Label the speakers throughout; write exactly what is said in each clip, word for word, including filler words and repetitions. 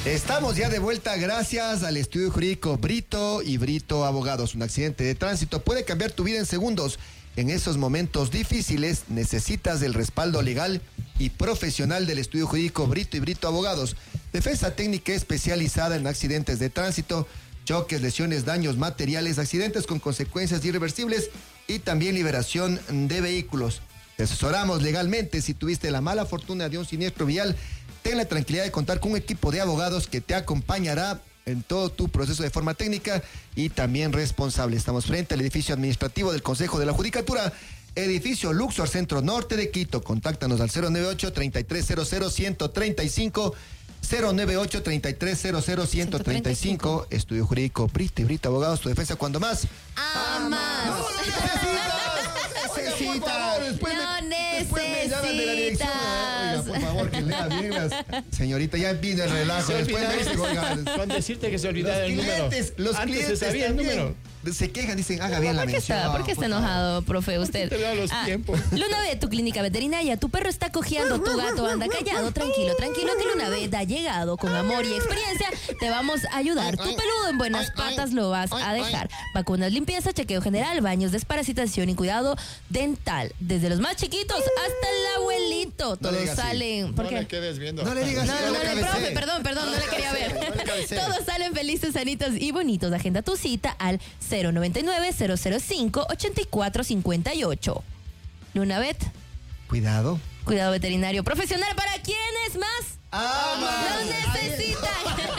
Speaker 1: Estamos ya de vuelta gracias al estudio jurídico Brito y Brito Abogados. Un accidente de tránsito puede cambiar tu vida en segundos. En esos momentos difíciles necesitas el respaldo legal y profesional del estudio jurídico Brito y Brito Abogados. Defensa técnica especializada en accidentes de tránsito, choques, lesiones, daños materiales, accidentes con consecuencias irreversibles y también liberación de vehículos. Te asesoramos legalmente. Si tuviste la mala fortuna de un siniestro vial, ten la tranquilidad de contar con un equipo de abogados que te acompañará en todo tu proceso de forma técnica y también responsable. Estamos frente al edificio administrativo del Consejo de la Judicatura, edificio Luxor, Centro Norte de Quito. Contáctanos al cero noventa y ocho, treinta y tres cero cero, ciento treinta y cinco, cero noventa y ocho, treinta y tres cero cero, ciento treinta y cinco. Estudio Jurídico Brito y Brito Abogados, tu defensa cuando más
Speaker 2: amas.
Speaker 1: No, no necesitas. Después
Speaker 2: no
Speaker 1: me,
Speaker 2: necesitas.
Speaker 1: después me llaman de la dirección. Oiga, por favor, que lea bien las... Señorita, ya vino el relajo.
Speaker 3: Se
Speaker 1: Después me
Speaker 3: olvidaba,
Speaker 1: dicen, oiga,
Speaker 3: con decirte que se olvidaba
Speaker 1: los
Speaker 3: el número.
Speaker 1: clientes, los
Speaker 3: Antes
Speaker 1: clientes
Speaker 3: se sabía el
Speaker 1: también
Speaker 3: número.
Speaker 1: se quejan, dicen, haga bien la
Speaker 2: ¿Por qué
Speaker 1: mención.
Speaker 2: está, ¿por qué está
Speaker 1: por
Speaker 2: enojado, profe, usted?
Speaker 3: Te veo los tiempos.
Speaker 2: Lunavet, tu clínica veterinaria. Tu perro está cojeando, tu gato anda callado. Tranquilo, tranquilo, que Lunavet ha llegado con amor y experiencia. Te vamos a ayudar. Tu peludo en buenas patas lo vas a dejar. Vacunas, limpieza, chequeo general, baños, desparasitación y cuidado dental. Desde los más chiquitos hasta el abuelito. Todos
Speaker 1: le digas
Speaker 2: salen.
Speaker 3: No
Speaker 2: ¿Por qué?
Speaker 3: le quedes viendo.
Speaker 1: No le digas
Speaker 2: No,
Speaker 1: así,
Speaker 2: no,
Speaker 1: no le
Speaker 2: no,
Speaker 1: cabecee.
Speaker 2: profe, perdón, perdón, no le quería ver.
Speaker 3: No le cabecee.
Speaker 2: Todos salen felices, sanitos y bonitos. Agenda tu cita al cero noventa y nueve, cero cero cinco, ochenta y cuatro cincuenta y ocho. Lunavet,
Speaker 1: Cuidado.
Speaker 2: cuidado veterinario profesional para quienes más
Speaker 1: Amas.
Speaker 2: lo necesitan.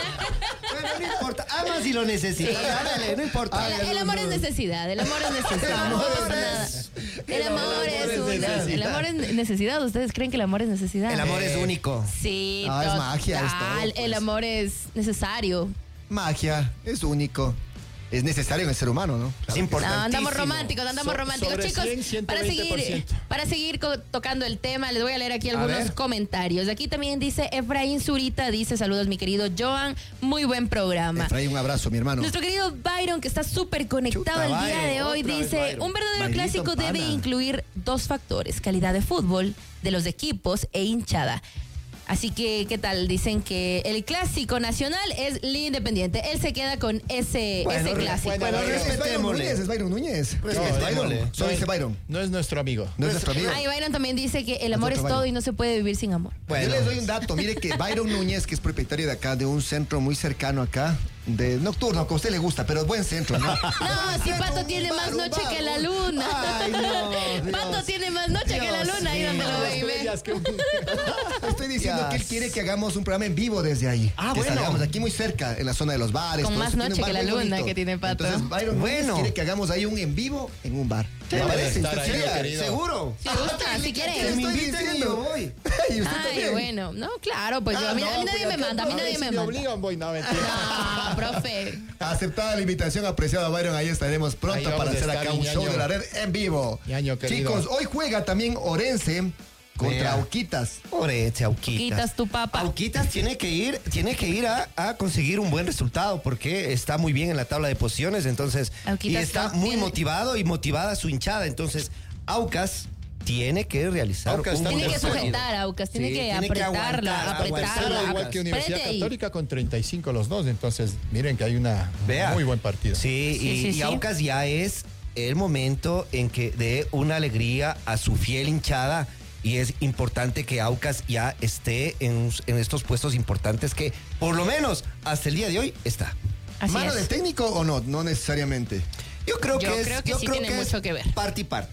Speaker 1: Bueno, no importa. Amas y lo necesitas.
Speaker 2: Sí.
Speaker 1: Dale, no importa.
Speaker 2: El, el amor es necesidad, el amor es necesidad. No pasa nada. El amor es una, el amor es necesidad. ¿Ustedes creen que el amor es necesidad?
Speaker 4: El amor es único.
Speaker 2: Sí,
Speaker 1: Ah, es magia esto,
Speaker 2: total.
Speaker 1: pues.
Speaker 2: El amor es necesario.
Speaker 1: Magia, es único. Es necesario en el ser humano, ¿no?
Speaker 4: Es
Speaker 2: No,
Speaker 4: importantísimo.
Speaker 2: andamos románticos, andamos
Speaker 3: So-
Speaker 2: románticos.
Speaker 3: sobre
Speaker 2: Chicos,
Speaker 3: cien, ciento
Speaker 2: para
Speaker 3: veinte por
Speaker 2: seguir,
Speaker 3: ciento.
Speaker 2: para seguir co- tocando el tema, les voy a leer aquí
Speaker 1: A
Speaker 2: algunos
Speaker 1: ver.
Speaker 2: comentarios. Aquí también dice Efraín Zurita, dice saludos mi querido Joan, muy buen programa.
Speaker 1: Efraín, un abrazo, mi hermano.
Speaker 2: Nuestro querido Byron, que está súper conectado
Speaker 1: Chuta,
Speaker 2: el día
Speaker 1: Byron,
Speaker 2: de hoy,
Speaker 3: otra vez
Speaker 2: dice,
Speaker 3: Byron.
Speaker 2: un verdadero
Speaker 1: Maldito
Speaker 2: clásico
Speaker 1: pana.
Speaker 2: debe incluir dos factores, calidad de fútbol, de los equipos e hinchada. Así que, ¿qué tal? Dicen que el clásico nacional es el Independiente. Él se queda con ese,
Speaker 4: Bueno,
Speaker 2: ese
Speaker 4: re-
Speaker 2: clásico.
Speaker 3: bueno,
Speaker 1: Es Byron
Speaker 4: respetémosle.
Speaker 1: Núñez, es Byron Núñez.
Speaker 3: No,
Speaker 1: Es
Speaker 4: respetémosle.
Speaker 1: Byron. Solo dice Byron.
Speaker 3: No es nuestro amigo.
Speaker 1: No es nuestro amigo.
Speaker 2: Ay, Byron también dice que el amor es
Speaker 1: Nosotros,
Speaker 2: todo
Speaker 1: Byron.
Speaker 2: y no se puede vivir sin amor.
Speaker 4: Bueno.
Speaker 1: Yo les doy un dato. Mire que Byron Núñez, que es propietario de acá, de un centro muy cercano acá, de nocturno, que a usted le gusta, pero buen centro, ¿no?
Speaker 2: No, si Pato
Speaker 1: Un
Speaker 2: tiene
Speaker 1: bar,
Speaker 2: más
Speaker 1: un
Speaker 2: noche
Speaker 1: bar,
Speaker 2: que la
Speaker 1: un-
Speaker 2: luna.
Speaker 1: Ay, no, Dios.
Speaker 2: Pato tiene más noche que la
Speaker 1: Dios
Speaker 2: luna, ahí donde
Speaker 1: mío.
Speaker 2: lo ve. y ve.
Speaker 3: Estrellas que-
Speaker 1: Estoy diciendo
Speaker 4: Dios.
Speaker 1: que él quiere que hagamos un programa en vivo desde ahí.
Speaker 4: Ah,
Speaker 1: que
Speaker 4: bueno.
Speaker 1: salgamos aquí muy cerca, en la zona de los bares.
Speaker 2: Con
Speaker 1: todo
Speaker 2: más
Speaker 1: eso. Tiene un
Speaker 2: noche
Speaker 1: bar
Speaker 2: que la
Speaker 1: muy
Speaker 2: luna
Speaker 1: bonito.
Speaker 2: que tiene Pato.
Speaker 1: Entonces, Byron Núñez
Speaker 4: Bueno.
Speaker 1: quiere que hagamos ahí un en vivo en un bar. ¿Le
Speaker 3: Debe
Speaker 1: parece?
Speaker 3: estar
Speaker 1: ¿Usted
Speaker 3: ahí,
Speaker 1: quiere?
Speaker 3: querido.
Speaker 4: ¿Seguro?
Speaker 2: Si gusta, si
Speaker 1: Le
Speaker 2: quieren.
Speaker 1: estoy
Speaker 4: me inviten
Speaker 1: diciendo.
Speaker 4: y yo voy.
Speaker 1: Y usted
Speaker 2: Ay,
Speaker 1: también.
Speaker 2: bueno. No, claro, pues yo,
Speaker 1: Ah,
Speaker 2: a mí, a mí
Speaker 1: no,
Speaker 2: nadie
Speaker 1: pues
Speaker 2: me
Speaker 1: acá-
Speaker 2: manda, a mí
Speaker 3: A
Speaker 2: nadie
Speaker 3: ver si
Speaker 2: me
Speaker 3: me
Speaker 2: manda.
Speaker 3: obligan, voy, no, mentira.
Speaker 2: No, profe.
Speaker 1: Aceptada la invitación, apreciado Byron, ahí estaremos pronto
Speaker 3: Ahí vamos
Speaker 1: para
Speaker 3: a
Speaker 1: hacer
Speaker 3: estar,
Speaker 1: acá un
Speaker 3: ñaño.
Speaker 1: show de la red en vivo.
Speaker 3: Ñaño, querido.
Speaker 1: Chicos, hoy juega también Orense contra
Speaker 4: Vea.
Speaker 1: Auquitas.
Speaker 4: Orete, Auquitas.
Speaker 2: Quitas tu papa.
Speaker 4: Auquitas tiene que ir, tiene que ir a, a conseguir un buen resultado porque está muy bien en la tabla de posiciones, entonces
Speaker 2: Auquitas
Speaker 4: y está
Speaker 2: no
Speaker 4: muy
Speaker 2: tiene-
Speaker 4: motivado y motivada su hinchada, entonces Aucas tiene que realizar
Speaker 3: Aucas
Speaker 4: un
Speaker 3: está
Speaker 2: Tiene
Speaker 4: buen
Speaker 2: que
Speaker 3: Tercero.
Speaker 2: sujetar, Aucas, tiene
Speaker 4: Sí,
Speaker 2: que
Speaker 4: tiene que
Speaker 2: apretarla,
Speaker 4: aguantar,
Speaker 2: apretarla.
Speaker 4: aguantar.
Speaker 3: Igual que Universidad
Speaker 2: Espérate ahí.
Speaker 3: Católica con treinta y cinco los dos, entonces miren que hay una
Speaker 4: Vea.
Speaker 3: muy buen partido.
Speaker 4: Sí,
Speaker 2: Sí,
Speaker 4: y,
Speaker 2: sí,
Speaker 4: y
Speaker 2: sí.
Speaker 4: Aucas ya es el momento en que dé una alegría a su fiel hinchada y es importante que Aucas ya esté en, en estos puestos importantes que por lo menos hasta el día de hoy está.
Speaker 2: Así
Speaker 1: ¿Mano
Speaker 2: es.
Speaker 1: de técnico o no? No necesariamente.
Speaker 4: Yo creo
Speaker 2: Yo
Speaker 4: que es,
Speaker 2: creo que
Speaker 4: yo
Speaker 2: sí
Speaker 4: creo
Speaker 2: tiene
Speaker 4: que
Speaker 2: mucho
Speaker 4: es
Speaker 2: que ver.
Speaker 4: parte y parte.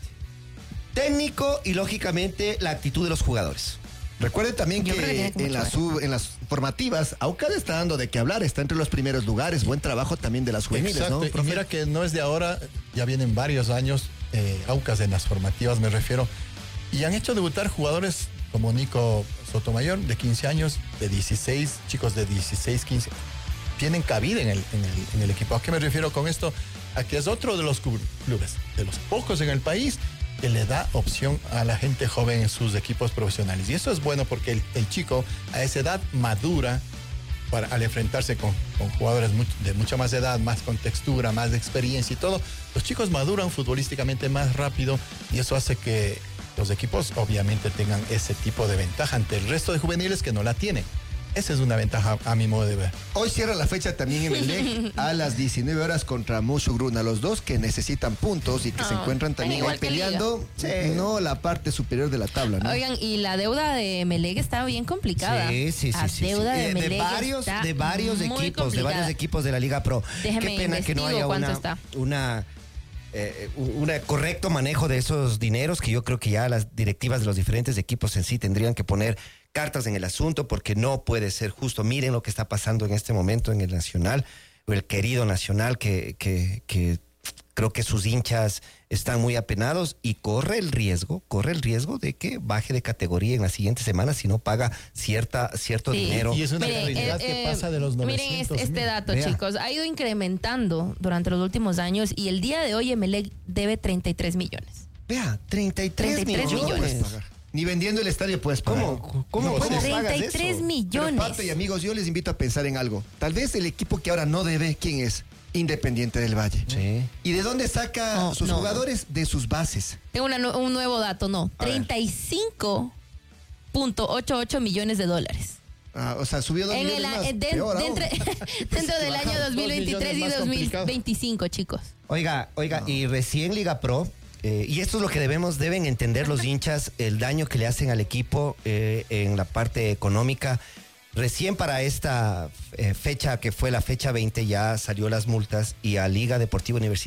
Speaker 4: Técnico y lógicamente la actitud de los jugadores.
Speaker 1: Recuerden también
Speaker 2: Yo creo que
Speaker 1: que
Speaker 2: tiene que
Speaker 1: en
Speaker 2: mucho
Speaker 1: las,
Speaker 2: ver.
Speaker 1: sub- en las formativas, Aucas está dando de qué hablar, está entre los primeros lugares. Buen trabajo también de las juveniles,
Speaker 3: Exacto,
Speaker 1: ¿no,
Speaker 3: y
Speaker 1: profe?
Speaker 3: mira que no es de ahora, ya vienen varios años, eh, Aucas en las formativas me refiero, y han hecho debutar jugadores como Nico Sotomayor, de quince años, de dieciséis, chicos de dieciséis, quince, tienen cabida en el, en el, en el equipo. ¿A qué me refiero con esto? A que es otro de los cub- clubes, de los pocos en el país, que le da opción a la gente joven en sus equipos profesionales. Y eso es bueno porque el, el chico a esa edad madura para, al enfrentarse con, con jugadores much- de mucha más edad, más con textura, más de experiencia y todo. Los chicos maduran futbolísticamente más rápido y eso hace que los equipos obviamente tengan ese tipo de ventaja ante el resto de juveniles que no la tienen. Esa es una ventaja a mi modo de ver.
Speaker 1: Hoy cierra la fecha también Emelec a las diecinueve horas contra Mushugruna, los dos que necesitan puntos y que
Speaker 2: Ah,
Speaker 1: se encuentran también
Speaker 2: igual
Speaker 1: ahí
Speaker 2: que Liga.
Speaker 1: peleando,
Speaker 4: Sí.
Speaker 1: no la parte superior de la tabla, ¿no?
Speaker 2: Oigan, y la deuda de Emelec está bien complicada.
Speaker 4: Sí, sí, sí.
Speaker 2: La
Speaker 4: sí,
Speaker 2: deuda
Speaker 4: sí.
Speaker 2: de
Speaker 4: Eh,
Speaker 2: Emelec
Speaker 4: de varios,
Speaker 2: está
Speaker 4: de varios
Speaker 2: muy
Speaker 4: equipos, de
Speaker 2: complicada.
Speaker 4: varios equipos de la Liga Pro.
Speaker 2: Déjeme
Speaker 4: Qué pena que no
Speaker 2: investigo
Speaker 4: haya
Speaker 2: cuánto
Speaker 4: una,
Speaker 2: está.
Speaker 4: una eh, un correcto manejo de esos dineros, que yo creo que ya las directivas de los diferentes equipos en sí tendrían que poner cartas en el asunto, porque no puede ser justo. Miren lo que está pasando en este momento en el Nacional, o el querido Nacional, que, que, que creo que sus hinchas están muy apenados y corre el riesgo, corre el riesgo de que baje de categoría en las siguientes semanas si no paga cierta, cierto
Speaker 2: Sí.
Speaker 4: dinero.
Speaker 3: Y es una
Speaker 2: Miren,
Speaker 3: realidad
Speaker 2: eh,
Speaker 3: que
Speaker 2: eh,
Speaker 3: pasa de los novecientos
Speaker 2: Miren este, este
Speaker 3: mil.
Speaker 2: dato,
Speaker 4: Vea.
Speaker 2: chicos. Ha ido incrementando durante los últimos años y el día de hoy Emelec debe treinta y tres millones.
Speaker 4: Vea, treinta y tres
Speaker 2: treinta y tres
Speaker 4: millones.
Speaker 2: millones.
Speaker 1: Puedes pagar. Ni vendiendo el estadio puedes pagar.
Speaker 4: ¿Cómo? ¿Cómo,
Speaker 1: No,
Speaker 4: cómo
Speaker 1: sí.
Speaker 4: pagas
Speaker 2: treinta y tres
Speaker 4: eso?
Speaker 1: Pero
Speaker 2: millones.
Speaker 1: Pato y amigos, yo les invito a pensar en algo. Tal vez el equipo que ahora no debe, ¿quién es? Independiente del Valle.
Speaker 4: Sí.
Speaker 1: ¿Y de dónde saca
Speaker 2: No,
Speaker 1: sus
Speaker 2: no.
Speaker 1: jugadores? De sus bases.
Speaker 2: Tengo una nu- un nuevo dato, no.
Speaker 1: A ver.
Speaker 2: treinta y cinco punto ochenta y ocho millones de dólares.
Speaker 1: Ah, o sea, subió dos
Speaker 2: En
Speaker 1: millones
Speaker 2: el,
Speaker 1: más.
Speaker 2: a- de-
Speaker 1: Peor
Speaker 2: de
Speaker 1: aún.
Speaker 2: entre- dentro del año
Speaker 3: bajar
Speaker 2: dos mil veintitrés y
Speaker 3: dos millones más
Speaker 2: dos mil
Speaker 3: complicado.
Speaker 2: veinticinco, chicos.
Speaker 4: Oiga, oiga, y recién Liga Pro, eh, y esto es lo que debemos, deben entender los hinchas, el daño que le hacen al equipo eh, en la parte económica. Recién para esta eh, fecha, que fue la fecha veinte, ya salió las multas y a Liga Deportiva Universitaria